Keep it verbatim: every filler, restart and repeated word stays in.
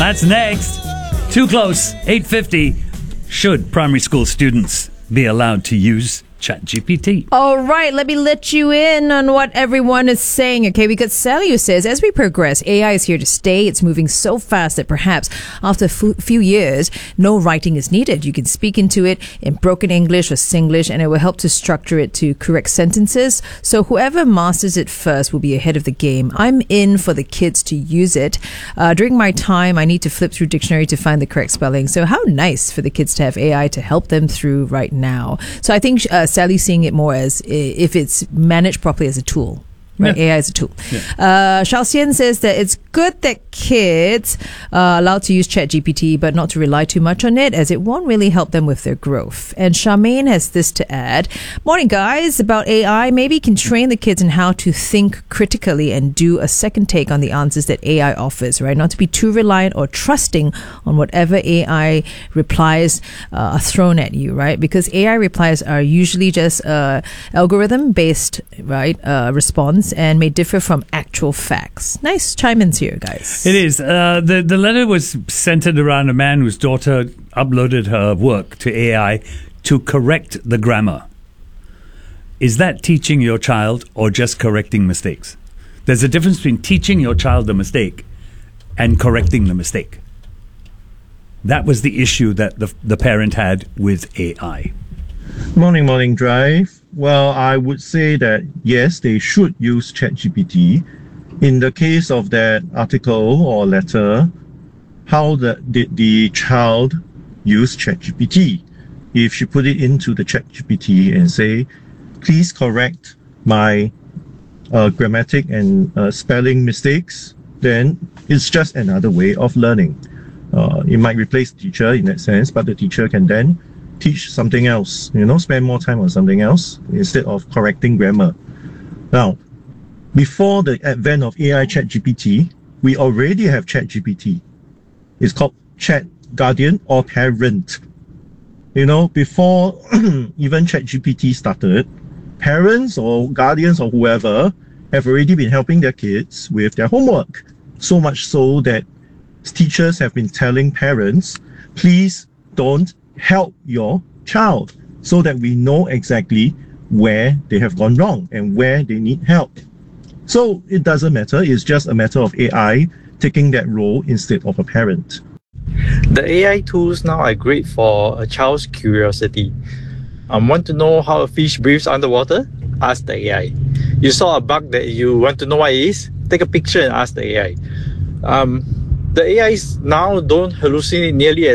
That's next. Too close. eight fifty. Should primary school students be allowed to use ChatGPT? All right, let me let you in on what everyone is saying, okay? Because Sally says, as we progress, A I is here to stay. It's moving so fast that perhaps after a f- few years, no writing is needed. You can speak into it in broken English or Singlish, and it will help to structure it to correct sentences. So whoever masters it first will be ahead of the game. I'm in for the kids to use it. Uh, during my time, I need to flip through dictionary to find the correct spelling. So how nice for the kids to have A I to help them through right now. So I think uh, Sally's seeing it more as if it's managed properly as a tool. Right? Yeah. A I is a tool. Yeah. Uh, Shao Xian says that it's good that kids are allowed to use ChatGPT, but not to rely too much on it, as it won't really help them with their growth. And Charmaine has this to add. Morning, guys. About A I, maybe you can train the kids in how to think critically and do a second take on the answers that A I offers, right? Not to be too reliant or trusting on whatever A I replies uh, are thrown at you, right? Because A I replies are usually just uh, algorithm-based, right, uh, response, and may differ from actual facts. Nice chime-ins here, guys. It is. Uh, the, the letter was centered around a man whose daughter uploaded her work to A I to correct the grammar. Is that teaching your child or just correcting mistakes? There's a difference between teaching your child the mistake and correcting the mistake. That was the issue that the, the parent had with A I. Morning, morning drive. Well, I would say that yes, they should use ChatGPT. In the case of that article or letter, how the, did the child use ChatGPT? If she put it into the ChatGPT and say, please correct my uh, grammatic and uh, spelling mistakes, then it's just another way of learning. Uh, it might replace the teacher in that sense, but the teacher can then teach something else, you know, spend more time on something else instead of correcting grammar. Now, before the advent of A I ChatGPT, we already have ChatGPT. It's called Chat Guardian or Parent. You know, before even ChatGPT started, parents or guardians or whoever have already been helping their kids with their homework. So much so that teachers have been telling parents, please don't help your child, so that we know exactly where they have gone wrong and where they need help. So it doesn't matter, it's just a matter of A I taking that role instead of a parent. The A I tools now are great for a child's curiosity. Um, want to know how a fish breathes underwater? Ask the A I. You saw a bug that you want to know what it is? Take a picture and ask the A I. Um, the A Is now don't hallucinate nearly as